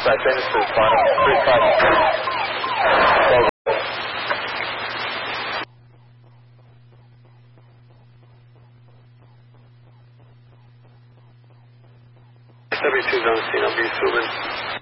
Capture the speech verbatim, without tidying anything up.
Right, Genesis, final, three five. W two zone, C, I'll be Subin.